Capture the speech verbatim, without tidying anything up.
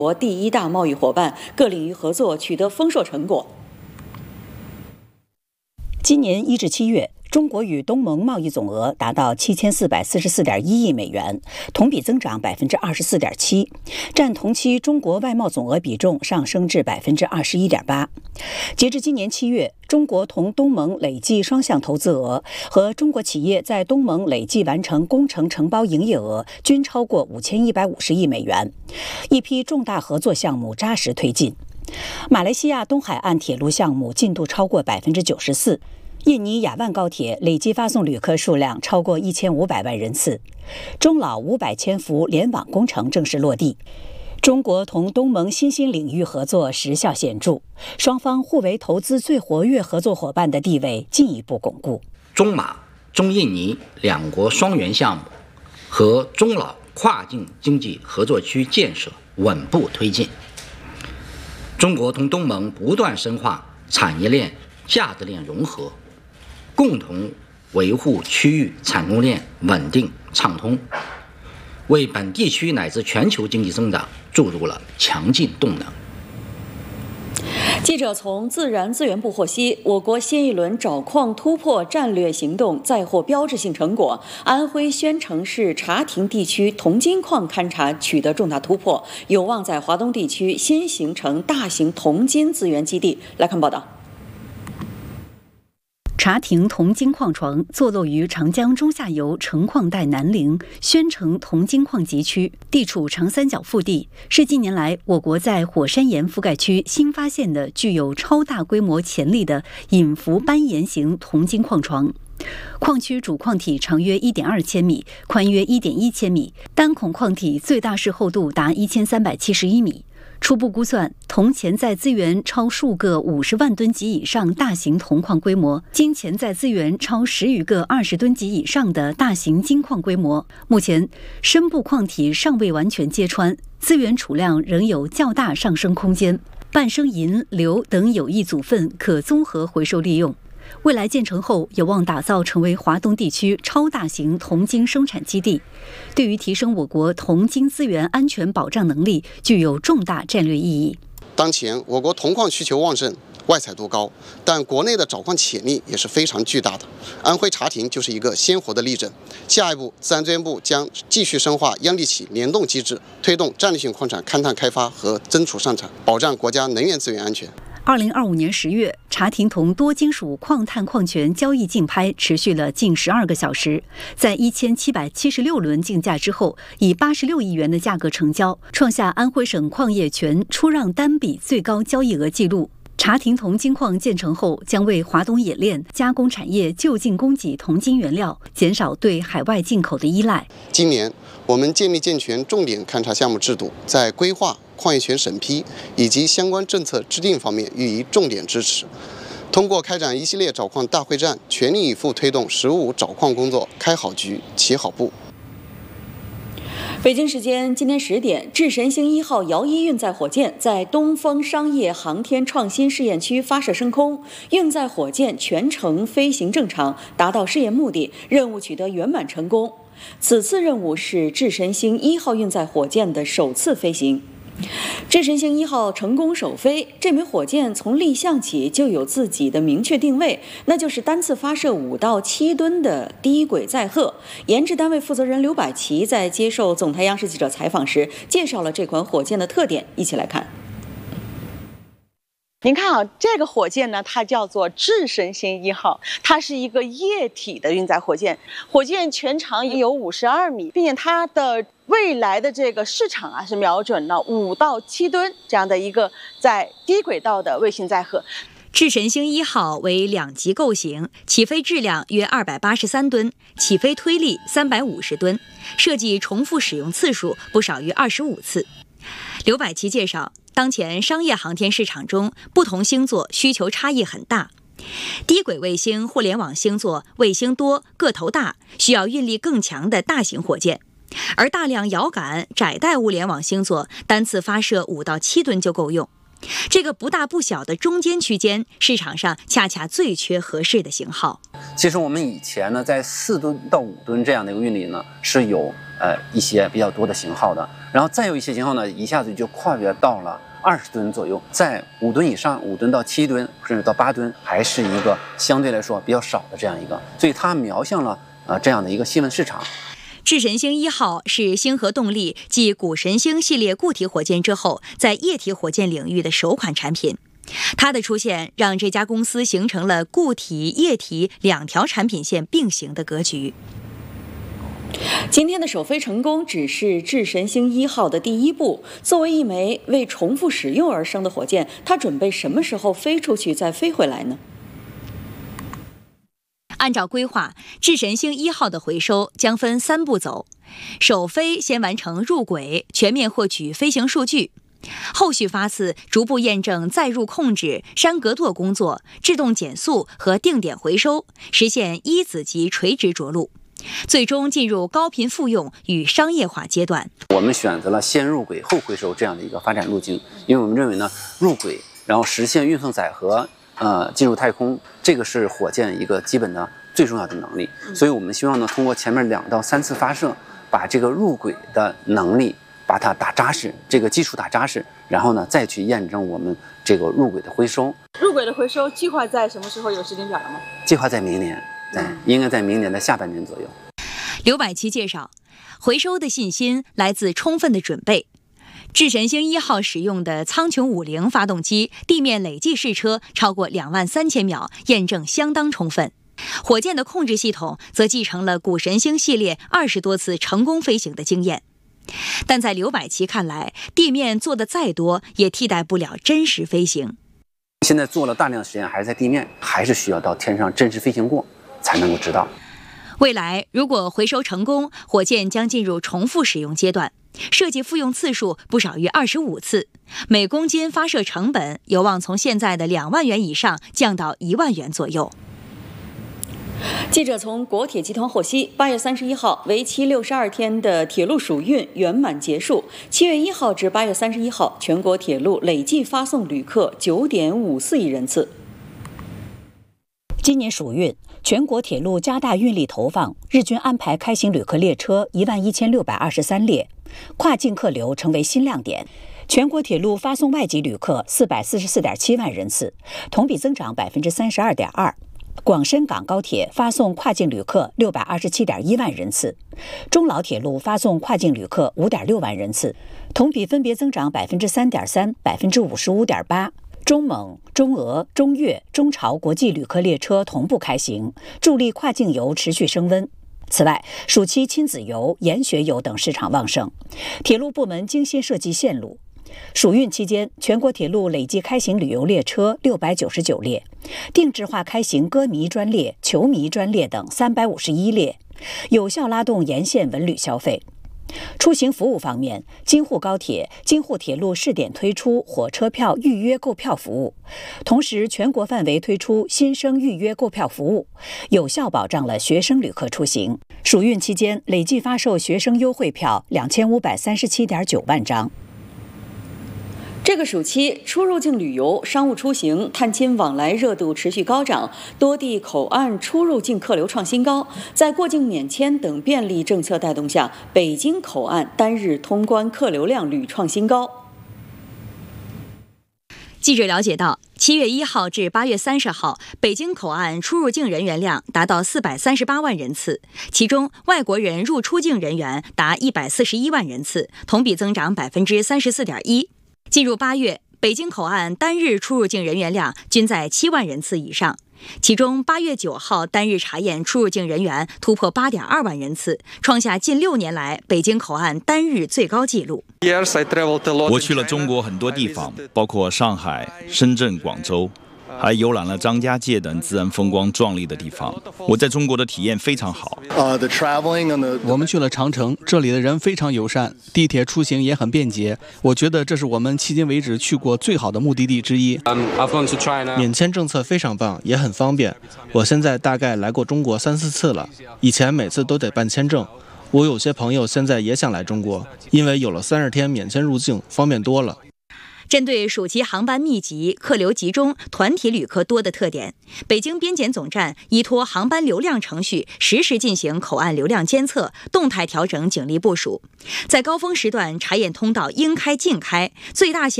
国第一大贸易伙伴，各领域合作取得丰硕成果。 今年一至七月，中国与东盟贸易总额达到七千四百四十四点一亿美元，同比增长百分之二十四点七，占同期中国外贸总额比重上升至百分之二十一点八。截至今年七月，中国同东盟累计双向投资额和中国企业在东盟累计完成工程承包营业额均超过五千一百五十亿美元，一批重大合作项目扎实推进。马来西亚东海岸铁路项目进度超过百分之九十四。印尼雅万高铁累计发送旅客数量超过一千五百万人次，中老五百千伏联网工程正式落地。中国同东盟新兴领域合作实效显著，双方互为投资最活跃合作伙伴的地位进一步巩固。 中马、中印尼两国双元项目和中老跨境经济合作区建设稳步推进。中国同东盟不断深化产业链、价值链融合，共同维护区域产供链稳定畅通，为本地区乃至全球经济增长注入了强劲动能。 记者从自然资源部获悉，我国新一轮找矿突破战略行动再获标志性成果，安徽宣城市茶亭地区铜金矿勘察取得重大突破，有望在华东地区新形成大型铜金资源基地。来看报道。 茶亭铜金矿床坐落于长江中下游成矿带南陵宣城铜金矿集区，地处长三角腹地，是近年来我国在火山岩覆盖区新发现的具有超大规模潜力的隐伏斑岩型铜金矿床。矿区主矿体长约 一点二千米，宽约 一点一千米，单孔矿体最大室厚度达一千三百七十一米。初步估算，铜潜在资源超数个五十万吨级以上大型铜矿规模，金潜在资源超十余个二十吨级以上的大型金矿规模。目前，深部矿体尚未完全揭穿，资源储量仍有较大上升空间。半生银、硫等有益组分可综合回收利用。未来建成后，有望打造成为华东地区超大型铜金生产基地，对于提升我国铜金资源安全保障能力具有重大战略意义。 当前我国铜矿需求旺盛，外采度高，但国内的找矿潜力也是非常巨大的。安徽茶亭就是一个鲜活的例证。下一步，自然资源部将继续深化央地企联动机制，推动战略性矿产勘探开发和增储上产，保障国家能源资源安全。 二零二五年十月，茶亭铜多金属矿探矿权交易竞拍持续了近十二个小时，在一千七百七十六轮竞价之后，以八十六亿元的价格成交，创下安徽省矿业权出让单笔最高交易额纪录。茶亭铜金矿建成后，将为华东冶炼加工产业就近供给铜金原料，减少对海外进口的依赖。 今年，我们建立健全重点勘察项目制度，在规划、矿业权审批以及相关政策制定方面予以重点支持。通过开展一系列找矿大会战，全力以赴推动“十五”找矿工作开好局、起好步。 北京时间今天十点，智神星一号遥一运载火箭在东风商业航天创新试验区发射升空，运载火箭全程飞行正常，达到试验目的，任务取得圆满成功。此次任务是智神星一号运载火箭的首次飞行。智神星一号成功首飞，这枚火箭从立项起就有自己的明确定位，那就是单次发射五到七吨的低轨载荷。研制单位负责人刘百奇在接受总台央视记者采访时，介绍了这款火箭的特点，一起来看。 您看啊，这个火箭呢，它叫做智神星一号，它是一个液体的运载火箭，火箭全长有五十二米，并且它的未来的这个市场啊是瞄准了五到七吨这样的一个在低轨道的卫星载荷。 智神星一号为两级构型，起飞质量约二百八十三吨，起飞推力三百五十吨，设计重复使用次数不少于二十五次。刘百奇介绍，当前商业航天市场中，不同星座需求差异很大。低轨卫星、互联网星座卫星多、个头大，需要运力更强的大型火箭；而大量遥感、窄带物联网星座，单次发射五到七吨就够用。 这个不大不小的中间区间，市场上恰恰最缺合适的型号。 其实我们以前呢，在四吨到五吨这样的一个运力呢，是有呃一些比较多的型号的，然后再有一些型号呢，一下子就跨越到了二十吨左右，在五吨以上，五吨到七吨，甚至到八吨，还是一个相对来说比较少的这样一个，所以它瞄向了呃这样的一个细分市场。 智神星一号是星河动力继谷神星系列固体火箭之后，在液体火箭领域的首款产品。它的出现让这家公司形成了固体、液体两条产品线并行的格局。 今天的首飞成功只是智神星一号的第一步。作为一枚为重复使用而生的火箭，它准备什么时候飞出去再飞回来呢？ 按照规划，智神星一号的回收将分三步走：首飞先完成入轨，全面获取飞行数据；后续发次逐步验证载入控制、山格舵工作、制动减速和定点回收，实现一子级垂直着陆，最终进入高频复用与商业化阶段。 我们选择了先入轨后回收这样的一个发展路径，因为我们认为呢，入轨然后实现运送载荷呃进入太空，这个是火箭一个基本的最重要的能力，所以我们希望呢，通过前面两到三次发射，把这个入轨的能力把它打扎实，这个基础打扎实，然后呢再去验证我们这个入轨的回收。 入轨的回收计划在什么时候有时间表了吗？ 计划在明年，对，应该在明年的下半年左右。 刘百奇介绍，回收的信心来自充分的准备。智神星一号使用的苍穹五零发动机地面累计试车超过两万三千秒，验证相当充分。火箭的控制系统则继承了谷神星系列二十多次成功飞行的经验。但在刘百奇看来，地面做的再多也替代不了真实飞行。 现在做了大量实验，还是在地面，还是需要到天上真实飞行过才能够知道。 未来如果回收成功，火箭将进入重复使用阶段，设计复用次数不少于二十五次，每公斤发射成本有望从现在的两万元以上降到一万元左右。 记者从国铁集团获悉，八月三十一号，为期六十二天的铁路暑运圆满结束。七月一号至八月三十一号，全国铁路累计发送旅客九点五四亿人次。 今年暑运，全国铁路加大运力投放，日均安排开行旅客列车一万一千六百二十三列，跨境客流成为新亮点。全国铁路发送外籍旅客四百四十四点七万人次，同比增长百分之三十二点二。广深港高铁发送跨境旅客六百二十七点一万人次，中老铁路发送跨境旅客五点六万人次，同比分别增长百分之三点三、百分之五十五点八。中蒙、中俄、中越、中朝国际旅客列车同步开行，助力跨境游持续升温。此外，暑期亲子游、研学游等市场旺盛，铁路部门精心设计线路。暑运期间，全国铁路累计开行旅游列车六百九十九列，定制化开行歌迷专列、球迷专列等三百五十一列，有效拉动沿线文旅消费。出行服务方面，京沪高铁、京沪铁路试点推出火车票预约购票服务，同时全国范围推出新生预约购票服务，有效保障了学生旅客出行。暑运期间，累计发售学生优惠票两千五百三十七点九万张。 这个暑期，出入境旅游、商务出行、探亲往来热度持续高涨，多地口岸出入境客流创新高。在过境免签等便利政策带动下，北京口岸单日通关客流量屡创新高。 记者了解到，七月一号至八月三十号，北京口岸出入境人员量达到四百三十八万人次，其中外国人入出境人员达一百四十一万人次，同比增长百分之三十四点一。进入八月，北京口岸单日出入境人员量均在七万人次以上，其中八月九号单日查验出入境人员突破八点二万人次，创下近六年来北京口岸单日最高纪录。 我去了中国很多地方，包括上海、深圳、广州，还游览了张家界等自然风光壮丽的地方。我在中国的体验非常好。 我们去了长城，这里的人非常友善，地铁出行也很便捷。我觉得这是我们迄今为止去过最好的目的地之一。免签政策非常棒，也很方便。我现在大概来过中国三四次了，以前每次都得办签证。我有些朋友现在也想来中国，因为有了三十天免签入境，方便多了。 针对暑期航班密集、客流集中、团体旅客多的特点，北京边检总站依托航班流量程序，实时进行口岸流量监测，动态调整警力部署，在高峰时段查验通道应开尽开，最大限